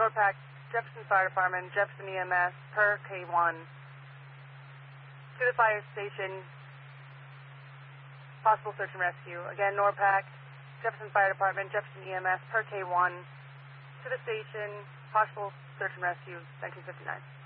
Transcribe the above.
NORPAC, Jefferson Fire Department, Jefferson EMS, per K1. To the fire station, possible search and rescue. Again, NORPAC, Jefferson Fire Department, Jefferson EMS, per K1. To the station, possible search and rescue, 1959.